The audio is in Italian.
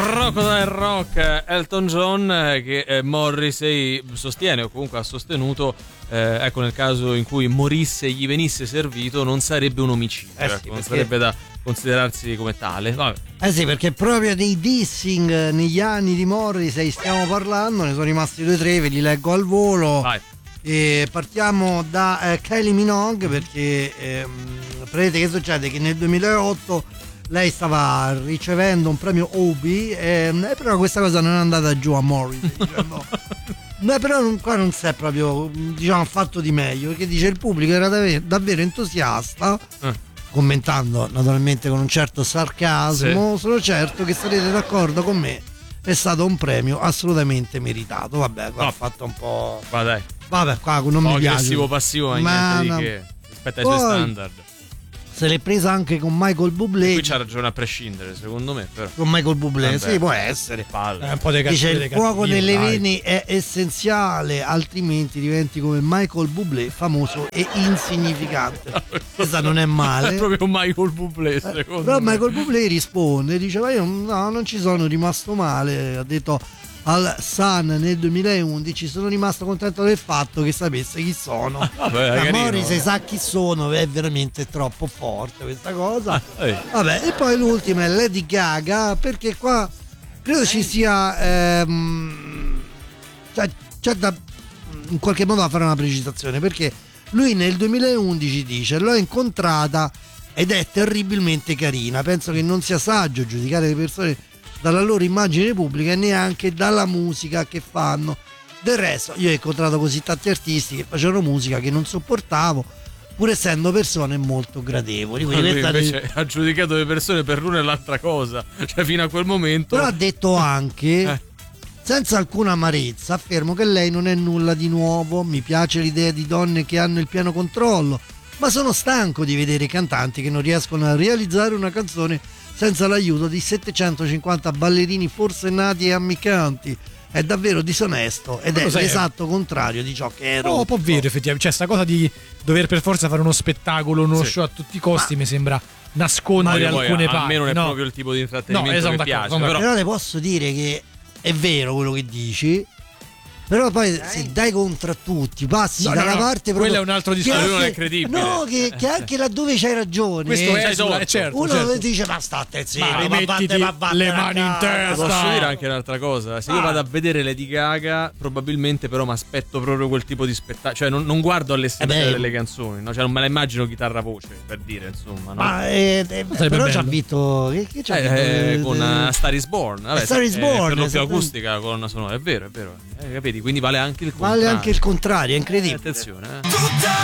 Crocodile Rock, Elton John, che Morrissey sostiene, o comunque ha sostenuto, ecco, nel caso in cui morisse e gli venisse servito non sarebbe un omicidio, sì, ecco, non sarebbe da considerarsi come tale. Vabbè. Sì, perché proprio dei dissing negli anni di Morrissey stiamo parlando, ne sono rimasti 2 o 3, ve li leggo al volo. Vai. E partiamo da Kylie Minogue, perché vedete che succede? Che nel 2008 lei stava ricevendo un premio Obie, però questa cosa non è andata giù a Morrissey, dicendo, no, però qua non si è proprio, diciamo, fatto di meglio, perché dice il pubblico era davvero entusiasta, commentando naturalmente con un certo sarcasmo, sono certo che sarete d'accordo con me, è stato un premio assolutamente meritato. Vabbè, qua ha fatto un po'... Vabbè, qua non mi piace. Aggressivo passivo, niente di che, rispetto ai suoi standard. Se l'è presa anche con Michael Bublé. Qui c'ha ragione a prescindere, secondo me, però. Con Michael Bublé, vabbè, sì, può essere. Un po' dice il fuoco nelle vene è essenziale, altrimenti diventi come Michael Bublé, famoso e insignificante. Questa non è male. È proprio Michael Bublé, secondo però me. Michael Bublé risponde, dice: ma io non ci sono rimasto male, ha detto al Sun nel 2011, sono rimasto contento del fatto che sapesse chi sono. Vabbè, Morrissey sa chi sono, è veramente troppo forte questa cosa. Vabbè, e poi l'ultima è Lady Gaga, perché qua credo ci sia c'è da in qualche modo da fare una precisazione, perché lui nel 2011 dice: l'ho incontrata ed è terribilmente carina, penso che non sia saggio giudicare le persone dalla loro immagine pubblica e neanche dalla musica che fanno. Del resto io ho incontrato così tanti artisti che facevano musica che non sopportavo, pur essendo persone molto gradevoli. Lui invece ha giudicato le persone per l'una e l'altra cosa, cioè fino a quel momento. Però ha detto anche senza alcuna amarezza, affermo che lei non è nulla di nuovo, mi piace l'idea di donne che hanno il pieno controllo, ma sono stanco di vedere cantanti che non riescono a realizzare una canzone senza l'aiuto di 750 ballerini forsennati e ammicanti. È davvero disonesto ed è l'esatto contrario di ciò che ero. Un po' vero, effettivamente. Cioè, sta cosa di dover per forza fare uno spettacolo, uno show a tutti i costi, mi sembra nascondere alcune parti. A me non è proprio il tipo di intrattenimento che piace. Però le posso dire che è vero quello che dici. Però poi se dai contro tutti, passi dalla parte proprio. Quello è un altro discorso, non è credibile. No, che anche laddove c'hai ragione. Questo è certo. Uno dice: ma state zitto, rimettiti le mani in testa. Posso dire anche un'altra cosa? Se io vado a vedere Lady Gaga, probabilmente però mi aspetto proprio quel tipo di spettacolo. Cioè non guardo all'essenza delle canzoni, no? Cioè non me la immagino chitarra voce, per dire, insomma, no? Ma però ci ha vinto che c'ha vinto con Star is Born. Vabbè, Star is Born per lo più acustica, colonna sonora, è vero. Capito? Quindi vale anche il contrario. Vale anche il contrario, è incredibile. Attenzione, Tutta